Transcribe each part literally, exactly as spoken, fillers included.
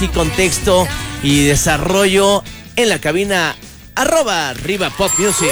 así contexto y desarrollo en la cabina arroba arriba pop music.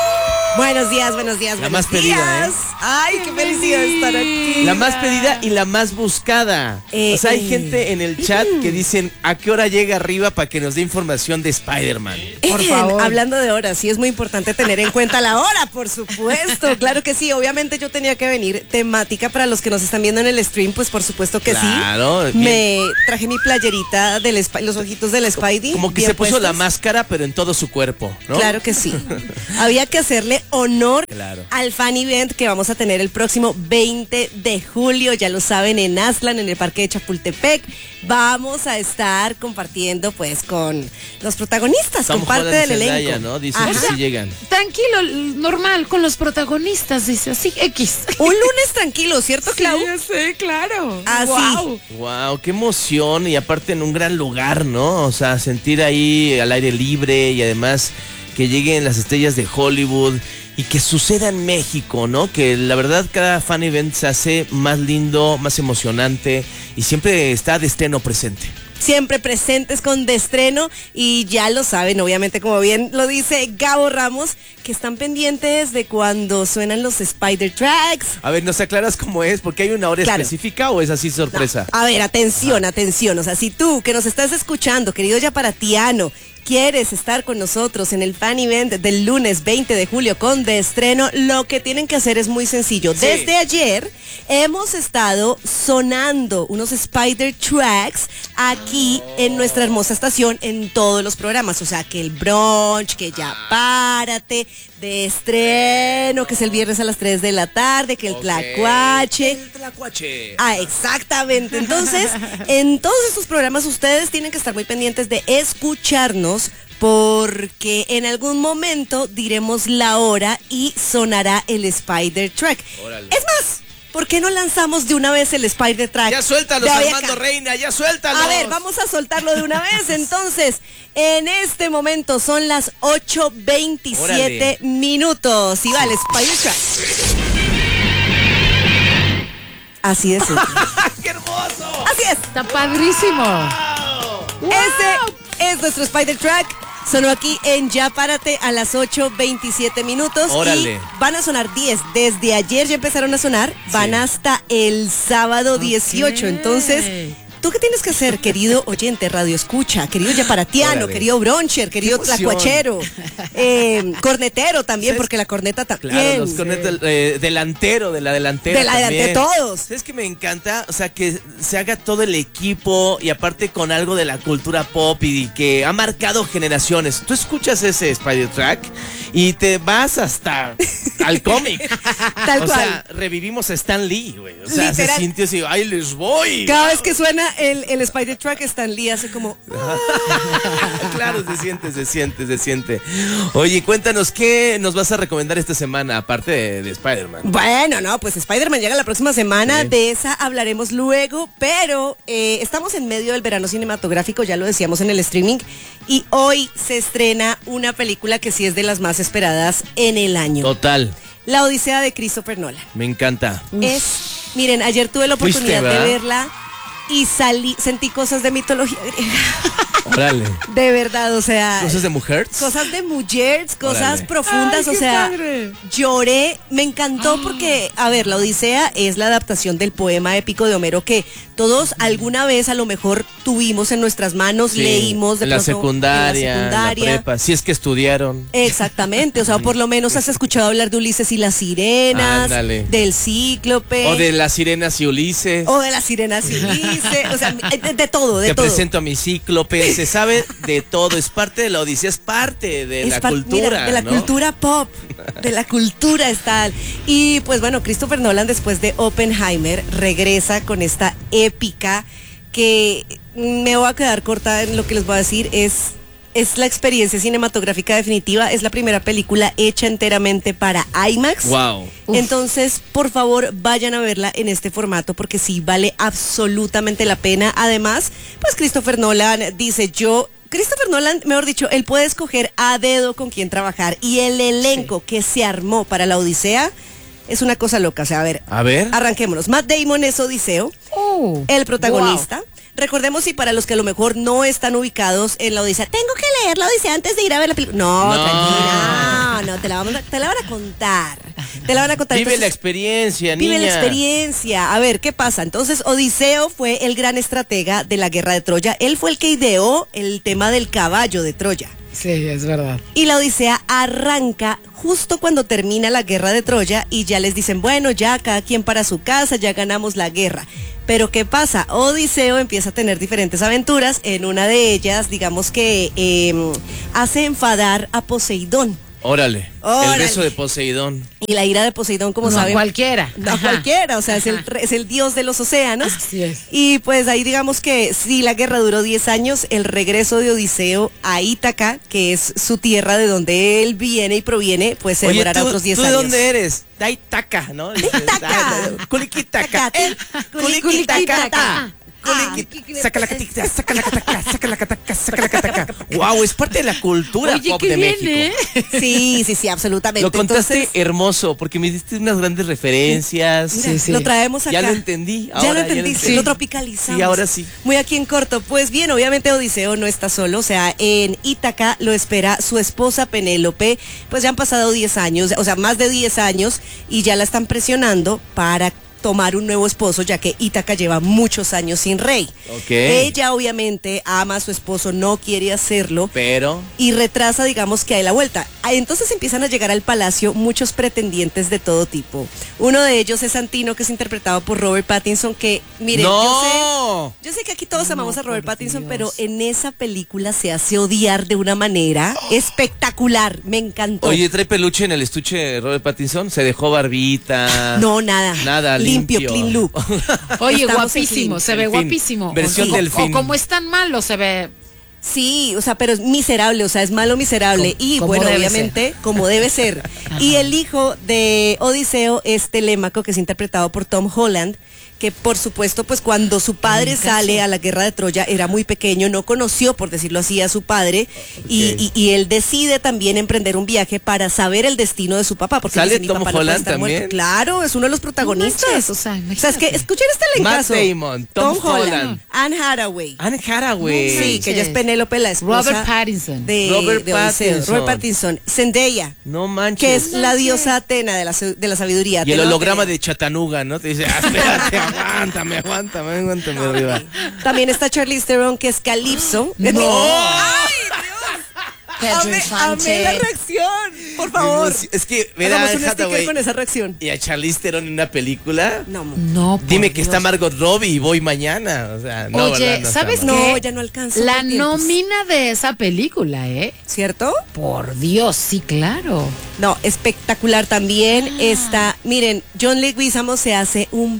Buenos días, buenos días, La buenos más pedida, días. ¿eh? Ay, qué felicidad estar aquí. La más pedida y la más buscada. Eh, o sea, hay eh. gente en el chat que dicen a qué hora llega arriba para que nos dé información de Spider-Man. Por favor. Hablando de horas, sí es muy importante tener en cuenta la hora, por supuesto. Claro que sí, obviamente yo tenía que venir temática para los que nos están viendo en el stream, pues por supuesto que Claro, sí. bien. Me traje mi playerita del Sp- los ojitos del Spidey. Como que bien se puso puestos. la máscara, pero en todo su cuerpo, ¿no? Claro que sí. Había que hacerle honor Claro. al fan event que vamos a tener el próximo veinte de julio, ya lo saben, en Aztlán, en el Parque de Chapultepec. Vamos a estar compartiendo pues con los protagonistas, Tom con parte Holland y del Zendaya, elenco. ¿no? Dicen Ajá. que sí llegan. Tranquilo, normal, con los protagonistas, dice así, X. Un lunes tranquilo, ¿cierto, Clau? Sí, sí, claro. Así. Wow. Wow, qué emoción, y aparte en un gran lugar, ¿no? O sea, sentir ahí al aire libre y además que lleguen las estrellas de Hollywood y que suceda en México, ¿no? Que la verdad cada fan event se hace más lindo, más emocionante y siempre está de estreno presente. Siempre presentes con de estreno y ya lo saben, obviamente, como bien lo dice Gabo Ramos, que están pendientes de cuando suenan los Spider Tracks. A ver, ¿nos aclaras cómo es? ¿Porque hay una hora Claro. específica o es así sorpresa? No. A ver, atención, atención. O sea, si tú que nos estás escuchando, querido Yaparatiano, quieres estar con nosotros en el fan event del lunes veinte de julio con de estreno, lo que tienen que hacer es muy sencillo. Sí. Desde ayer hemos estado sonando unos Spider Tracks aquí en nuestra hermosa estación en todos los programas. O sea, que el brunch, que ya párate, de estreno, que es el viernes a las tres de la tarde, que el Ok. tlacuache. El tlacuache. Ah, exactamente. Entonces, en todos estos programas ustedes tienen que estar muy pendientes de escucharnos porque en algún momento diremos la hora y sonará el Spider Track. Órale. Es más, ¿por qué no lanzamos de una vez el Spider Track? Ya suéltalos, de hoy Armando acá? Reina, ya suéltalos. A ver, vamos a soltarlo de una vez. Entonces, en este momento son las ocho veintisiete Órale. minutos. Y vale, Spider Track. Así es. ¡Qué hermoso! Así es. Está padrísimo. ¡Wow! Este es nuestro Spider Track. Sonó aquí en Ya Párate a las ocho veintisiete minutos. Órale. Y van a sonar diez. Desde ayer ya empezaron a sonar. Van hasta el sábado dieciocho. Entonces, ¿tú qué tienes que hacer, querido oyente, radio escucha, querido Yaparatiano, Órale. querido broncher, querido emoción. tlacuachero, eh, cornetero también, ¿Sabes? porque la corneta también. Claro, los cornetas, eh, delantero, de la delantera De la delante también. todos. ¿Sabes qué me encanta? O sea, que se haga todo el equipo y aparte con algo de la cultura pop y que ha marcado generaciones. Tú escuchas ese Spider Track y te vas hasta al cómic. Tal o cual. sea, revivimos a Stan Lee, güey. O sea, Literal. se sintió así, ¡ay, les voy! Cada vez que suena el, el Spider Track, Stan Lee hace como... Claro, se siente, se siente, se siente. Oye, cuéntanos, ¿qué nos vas a recomendar esta semana, aparte de, de Spider-Man? Bueno, no, pues Spider-Man llega la próxima semana, Sí. de esa hablaremos luego, pero eh, estamos en medio del verano cinematográfico, ya lo decíamos en el streaming, y hoy se estrena una película que sí es de las más esperadas en el año. Total, La Odisea de Christopher Nolan. me encanta. Es, miren, ayer tuve la Fuiste, oportunidad de ¿verdad? verla y salí, sentí cosas de mitología griega. Órale. De verdad, o sea... ¿Cosas de mujeres? Cosas de mujeres, cosas Órale. profundas, Ay, o qué sea, padre. lloré, me encantó porque, a ver, La Odisea es la adaptación del poema épico de Homero que todos alguna vez a lo mejor tuvimos en nuestras manos, Sí, leímos de en la pronto secundaria, en la secundaria. en la prepa, si es que estudiaron. Exactamente, o sea, por lo menos has escuchado hablar de Ulises y las sirenas, Ándale. del cíclope. O de las sirenas y Ulises. o de las sirenas y Ulises, o sea, de, de todo, de Te todo. presento a mi cíclope, se sabe de todo, es parte de la Odisea, es parte de Es la par- cultura. mira, de la ¿no? cultura pop, de la cultura está. Y pues bueno, Christopher Nolan después de Oppenheimer regresa con esta épica que me voy a quedar corta en lo que les voy a decir, es, es la experiencia cinematográfica definitiva, es la primera película hecha enteramente para IMAX. Wow. Entonces, por favor, vayan a verla en este formato porque sí vale absolutamente la pena. Además, pues Christopher Nolan dice, yo... Christopher Nolan, mejor dicho, él puede escoger a dedo con quién trabajar y el elenco que se armó para la Odisea es una cosa loca. O sea, a ver, A ver. arranquémonos. Matt Damon es Odiseo, Oh, el protagonista. recordemos, y para los que a lo mejor no están ubicados en la Odisea, tengo que leer la Odisea antes de ir a ver la película. No, No. tranquila, no, te la, vamos a- te la van a contar. Te la van a contar. Vive Entonces, la experiencia, niña. Vive la experiencia. A ver, ¿qué pasa? Entonces, Odiseo fue el gran estratega de la guerra de Troya. Él fue el que ideó el tema del caballo de Troya. Sí, es verdad. Y la Odisea arranca justo cuando termina la guerra de Troya y ya les dicen, bueno, ya cada quien para su casa, ya ganamos la guerra. Pero ¿qué pasa? Odiseo empieza a tener diferentes aventuras. En una de ellas, digamos que eh, hace enfadar a Poseidón. Órale, Órale. el beso de Poseidón. Y la ira de Poseidón, como No saben, cualquiera. no Ajá. cualquiera, o sea, es el, Ajá. es el dios de los océanos. Así es. Y pues ahí digamos que si la guerra duró diez años, el regreso de Odiseo a Ítaca, que es su tierra de donde él viene y proviene, pues se Oye, demorará ¿tú, otros diez ¿tú años. de dónde eres? De Itaca, ¿no? Itaca. Culiquitaca. Tacate. Culiquitaca. Ah, Saca la catica, saca la cataca, saca la cataca, saca la cataca. Wow, es parte de la cultura Oye, pop qué de bien, México. ¿eh? Sí, sí, sí, absolutamente. Lo contaste Entonces, hermoso, porque me diste unas grandes referencias. mira, Sí, sí. lo traemos acá. Ya lo entendí. Ya ahora, lo entendiste, entendí. lo tropicalizamos. Sí, ahora sí. Muy aquí en corto. Pues bien, obviamente Odiseo no está solo, o sea, en Ítaca lo espera su esposa Penélope, pues ya han pasado diez años, o sea, más de diez años, y ya la están presionando para tomar un nuevo esposo, ya que Ítaca lleva muchos años sin rey. Ok. Ella obviamente ama a su esposo, no quiere hacerlo, Pero y retrasa, digamos, que hay la vuelta. Ah, Entonces empiezan a llegar al palacio muchos pretendientes de todo tipo. Uno de ellos es Santino, que es interpretado por Robert Pattinson, que, miren, yo no. sé, yo sé que aquí todos amamos a Robert por Pattinson, Dios. pero en esa película se hace odiar de una manera espectacular. Me encantó. Oye, trae peluche en el estuche de Robert Pattinson. Se dejó barbita. no, nada. Nada, limpio, limpio. clean look. Oye, Estamos en guapísimo, clean. se ve Delfín. guapísimo. Versión o, o- delfín. o como es tan malo, se ve. Sí, o sea, pero es miserable, o sea, es malo miserable. Como- y como bueno, debe obviamente, como debe ser. Y el hijo de Odiseo es Telémaco, que es interpretado por Tom Holland, que por supuesto, pues cuando su padre Me sale caso. a la guerra de Troya, era muy pequeño, no conoció, por decirlo así, a su padre, y, Ok. y- y él decide también emprender un viaje para saber el destino de su papá, porque ¿Sale dice, mi Tom papá no puede Holland estar también? muerto. Claro, es uno de los protagonistas. No manches, o sea, O sea, es imagínate. que escuchen este Matt elencazo. Damon, Tom Holland. Anne Hathaway. Anne Hathaway. Sí, manches. que ella es Penélope, la esposa Robert Pattinson. de Robert de Odiseo. Pattinson. Robert Pattinson. Zendaya, No manches. que es No la manches. diosa Atena de la, sa- de la sabiduría. Y el Atena holograma Atena. de Chattanooga, ¿no? Te dice, ah, espérate, aguántame, aguántame, aguántame arriba. También está Charlize Theron, que es Calypso. ¡Ay, Pedro Dios! Amé, amé la reacción. Por favor. Es que, mira, Hagamos un Anne sticker Hathaway con esa reacción. y a Charlize Theron en una película. No, mo- No, por Dime que Dios. está Margot Robbie y voy mañana. O sea, no, Oye, ¿verdad? No ¿sabes está qué? mal. No, ya no alcanza La los tiempos. nómina de esa película, ¿eh? ¿Cierto? Por Dios, sí, claro. No, espectacular también. Está, miren, John Leguizamo se hace un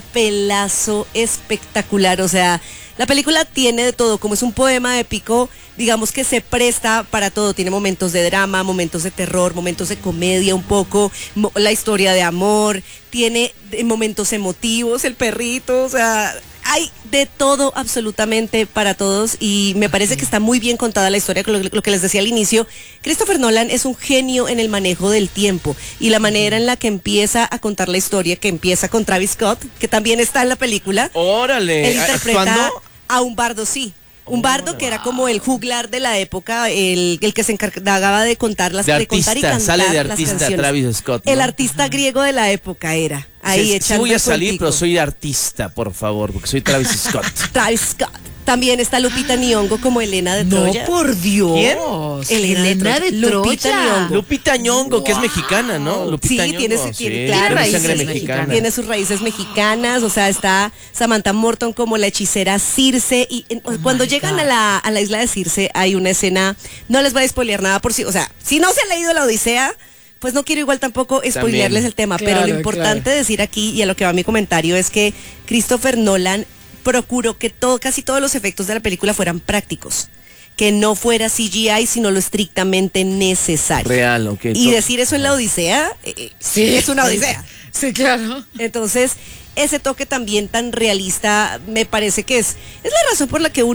papelazo espectacular, o sea, la película tiene de todo, como es un poema épico, digamos que se presta para todo, tiene momentos de drama, momentos de terror, momentos de comedia un poco, mo- la historia de amor, tiene de- momentos emotivos, el perrito, o sea, hay de todo absolutamente para todos y me parece que está muy bien contada la historia, lo, lo que les decía al inicio. Christopher Nolan es un genio en el manejo del tiempo y la manera en la que empieza a contar la historia, que empieza con Travis Scott, que también está en la película. Órale, Él interpreta ¿actuando? a un bardo, sí. Un bardo que era como el juglar de la época, el, el que se encargaba de contar las De de contar y artista, cantar sale de las artista canciones. Travis Scott, ¿no? El artista griego de la época era. Ahí Sí, sí echando voy a el salir, cuentico. pero soy artista, por favor, porque soy Travis Scott. Travis Scott. También está Lupita Nyong'o como Elena de No, Troya. por Dios. ¿Quién? Elena de Elena de Troya. Lupita Troya. Nyong'o. Lupita Nyong'o, que es mexicana, ¿no? Lupita Sí, Nyong'o, tiene, tiene, sí, tiene, tiene claro, raíces sangre mexicanas. mexicana. tiene sus raíces mexicanas, o sea, está Samantha Morton como la hechicera Circe y en- Oh cuando my llegan God. a la, a la isla de Circe hay una escena, no les voy a spoilear nada por si, o sea, si no se han leído la Odisea, pues no quiero igual tampoco spoilearles También. el tema, Claro, pero lo importante claro. decir aquí y a lo que va mi comentario es que Christopher Nolan procuró que todo, casi todos los efectos de la película fueran prácticos, que no fuera C G I, sino lo estrictamente necesario. Real, ok. Y to- decir eso en la Odisea, eh, eh, Sí. es una Odisea. Sí, claro. Entonces, ese toque también tan realista me parece que es, es la razón por la que uno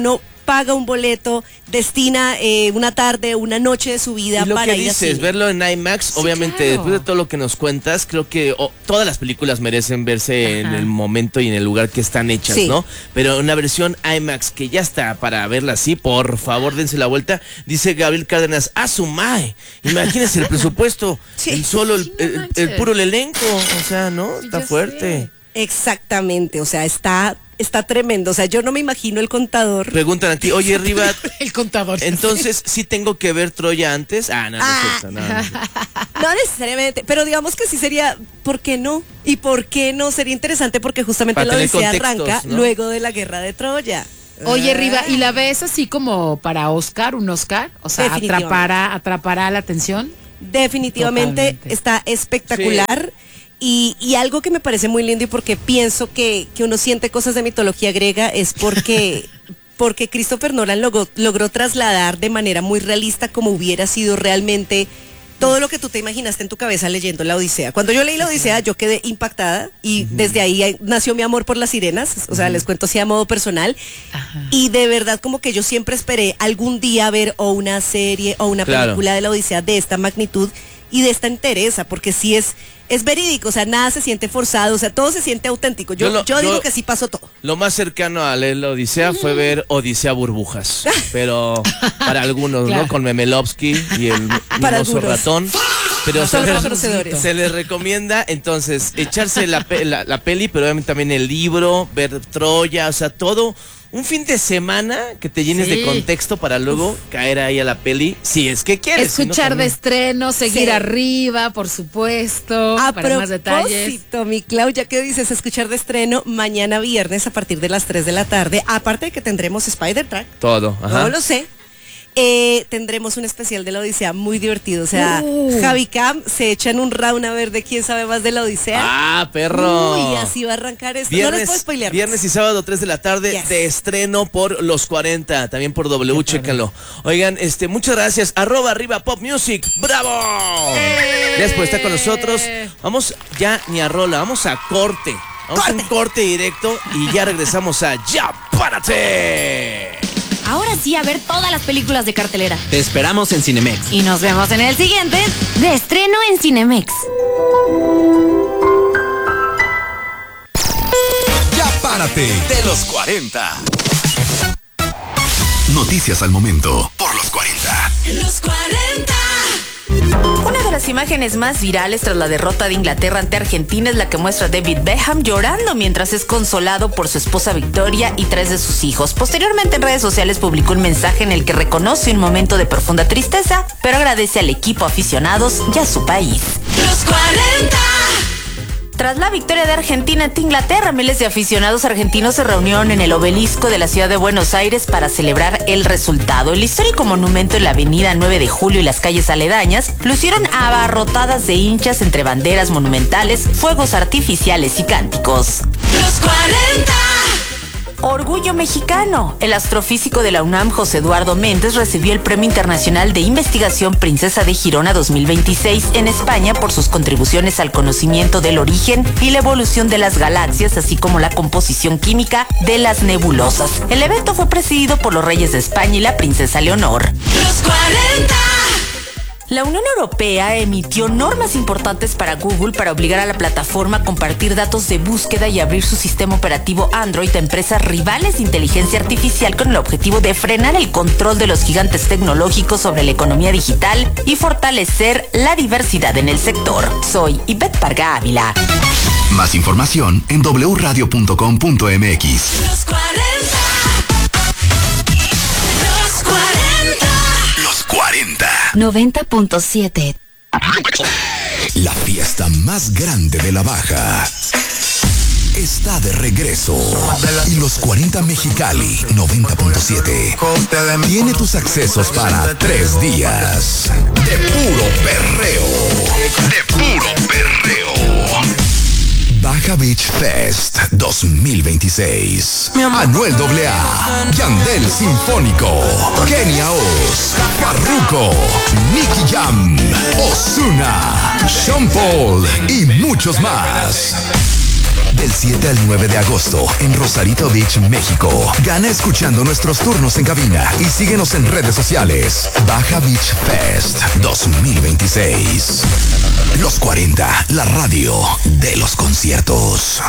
paga un boleto, destina eh, una tarde, una noche de su vida y lo para que ir dices, así. verlo en IMAX, Sí, obviamente, claro. después de todo lo que nos cuentas, creo que oh, todas las películas merecen verse en Ajá. el momento y en el lugar que están hechas, Sí. ¿no? Pero una versión IMAX que ya está para verla así, por favor, dense la vuelta. Dice Gabriel Cárdenas, ¡ah, su mae! Imagínense el presupuesto, Sí. el solo, el, Sí, no el- manches. el puro el elenco, o sea, ¿no? Sí, Está ya fuerte. sé. Exactamente, o sea, está, está tremendo. O sea, yo no me imagino el contador. Preguntan aquí, oye, Riva, El contador. entonces, ¿sí tengo que ver Troya antes? Ah, no, no es Ah. cierto, no, no es cierto. No necesariamente, pero digamos que sí sería, ¿por qué no? ¿Y por qué no? Sería interesante porque justamente Para la tener Odisea contextos, arranca ¿no? luego de la guerra de Troya. Oye, Ah. Riva, ¿y la ves así como para Oscar, un Oscar? O sea, Definitivamente. atrapará, atrapará la atención. Definitivamente Totalmente. está espectacular. Y, y algo que me parece muy lindo y porque pienso que, que uno siente cosas de mitología griega es porque, porque Christopher Nolan logró, logró trasladar de manera muy realista como hubiera sido realmente todo lo que tú te imaginaste en tu cabeza leyendo la Odisea. Cuando yo leí la Odisea yo quedé impactada y desde ahí nació mi amor por las sirenas, o sea, les cuento así a modo personal. Ajá. Y de verdad como que yo siempre esperé algún día ver o una serie o una Claro. película de la Odisea de esta magnitud y de esta entereza, porque sí es, es verídico, o sea, nada se siente forzado, o sea, todo se siente auténtico. Yo, Yo lo- yo digo yo- que sí pasó todo. Lo más cercano a leer la Odisea fue ver Odisea Burbujas, pero para algunos, Claro. ¿no? Con Memelovsky y el Para mimoso algunos. ratón. Pero se Son les, conocedores. se les recomienda entonces echarse la, pe- la, la peli, pero obviamente también el libro, ver Troya, o sea, todo un fin de semana que te llenes Sí. de contexto para luego caer ahí a la peli, si es que quieres. si no, Escuchar de también. estreno, seguir Sí. arriba, por supuesto, A para más detalles. propósito, mi Clau, ya que dices escuchar de estreno, mañana viernes a partir de las tres de la tarde, aparte de que tendremos Spider-Track, Todo, ajá. no lo sé. Eh, tendremos un especial de la Odisea muy divertido. O sea, Uh. Javi Cam se echan un round a ver de quién sabe más de la Odisea. Ah, perro. Uy, así va a arrancar esto. no les Viernes, puedo spoilear. más. viernes y sábado tres de la tarde Yes. de estreno por los cuarenta, también por W, chéquenlo. Oigan, este, muchas gracias. Arroba arriba Pop Music. ¡Bravo! Gracias por estar con nosotros. Vamos ya ni a rola, vamos a corte. Vamos a un corte directo y ya regresamos a Ya Párate. Ahora sí, a ver todas las películas de cartelera. Te esperamos en Cinemex. Y nos vemos en el siguiente de estreno en Cinemex. Ya párate de los cuarenta. Noticias al momento por los cuarenta. Los cuarenta. Una de las imágenes más virales tras la derrota de Inglaterra ante Argentina es la que muestra a David Beckham llorando mientras es consolado por su esposa Victoria y tres de sus hijos. Posteriormente en redes sociales publicó un mensaje en el que reconoce un momento de profunda tristeza, pero agradece al equipo, aficionados y a su país. Los cuarenta. Tras la victoria de Argentina ante Inglaterra, miles de aficionados argentinos se reunieron en el obelisco de la ciudad de Buenos Aires para celebrar el resultado. El histórico monumento en la avenida nueve de julio y las calles aledañas lucieron abarrotadas de hinchas entre banderas monumentales, fuegos artificiales y cánticos. Los cuarenta. Orgullo mexicano. El astrofísico de la UNAM, José Eduardo Méndez, recibió el Premio Internacional de Investigación Princesa de Girona dos mil veintiséis en España por sus contribuciones al conocimiento del origen y la evolución de las galaxias, así como la composición química de las nebulosas. El evento fue presidido por los reyes de España y la princesa Leonor. Los cuarenta. La Unión Europea emitió normas importantes para Google para obligar a la plataforma a compartir datos de búsqueda y abrir su sistema operativo Android a empresas rivales de inteligencia artificial con el objetivo de frenar el control de los gigantes tecnológicos sobre la economía digital y fortalecer la diversidad en el sector. Soy Ivette Parga Ávila. Más información en doble u radio punto com punto m x. Los cuarenta. Los cuarenta. Los cuarenta. noventa punto siete. La fiesta más grande de la Baja está de regreso. Y los cuarenta Mexicali noventa punto siete tiene tus accesos para tres días de puro perreo. De puro perreo. Baja Beach Fest dos mil veintiséis. Anuel doble A, Yandel Sinfónico, Kenia Oz, Farruko, Nicky Jam, Ozuna, Sean Paul y muchos más. del siete al nueve de agosto en Rosarito Beach, México. Gana escuchando nuestros turnos en cabina y síguenos en redes sociales. Baja Beach Fest dos mil veintiséis. Los cuarenta, la radio de los conciertos.